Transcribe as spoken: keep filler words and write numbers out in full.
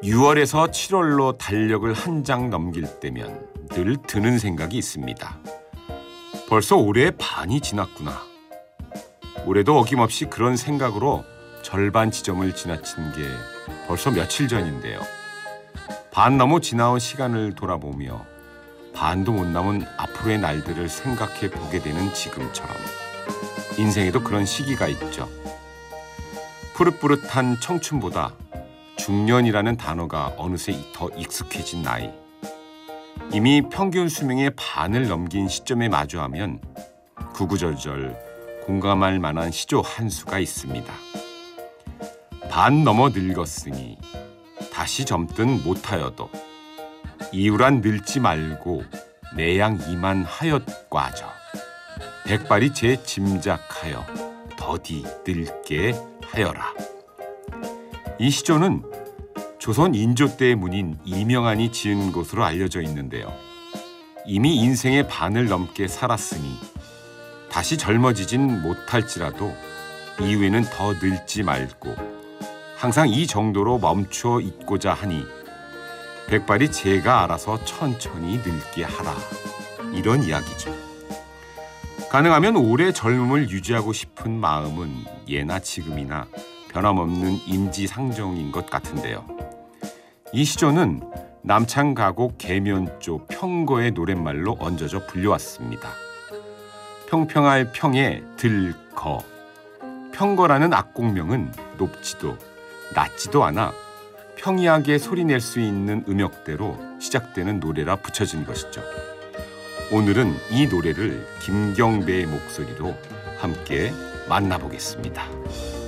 유월에서 칠월로 달력을 한 장 넘길 때면 늘 드는 생각이 있습니다. 벌써 올해 반이 지났구나. 올해도 어김없이 그런 생각으로 절반 지점을 지나친 게 벌써 며칠 전인데요. 반 넘어 지나온 시간을 돌아보며 반도 못 남은 앞으로의 날들을 생각해 보게 되는 지금처럼 인생에도 그런 시기가 있죠. 푸릇푸릇한 청춘보다 중년이라는 단어가 어느새 더 익숙해진 나이. 이미 평균 수명의 반을 넘긴 시점에 마주하면 구구절절 공감할 만한 시조 한 수가 있습니다. 반 넘어 늙었으니 다시 젊든 못하여도 이유란 늙지 말고 내양 이만하였과저 백발이 제 짐작하여 더디 늙게 하여라. 이 시조는 조선 인조 때의 문인 이명한이 지은 것으로 알려져 있는데요. 이미 인생의 반을 넘게 살았으니 다시 젊어지진 못할지라도 이후에는 더 늙지 말고 항상 이 정도로 멈추어 있고자 하니 백발이 제가 알아서 천천히 늙게 하라. 이런 이야기죠. 가능하면 오래 젊음을 유지하고 싶은 마음은 예나 지금이나 변함없는 임지상정인 것 같은데요. 이 시조는 남창 가곡 계면조 평거의 노랫말로 얹어져 불려왔습니다. 평평할 평에 들거. 평거라는 악곡명은 높지도 낮지도 않아 평이하게 소리낼 수 있는 음역대로 시작되는 노래라 붙여진 것이죠. 오늘은 이 노래를 김경배의 목소리로 함께 만나보겠습니다.